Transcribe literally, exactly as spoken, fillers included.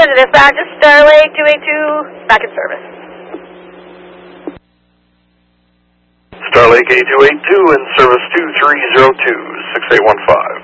to dispatch, it's Starlake two eight two, back in service. Starlake A two eight two in service two three zero two, six eight one five.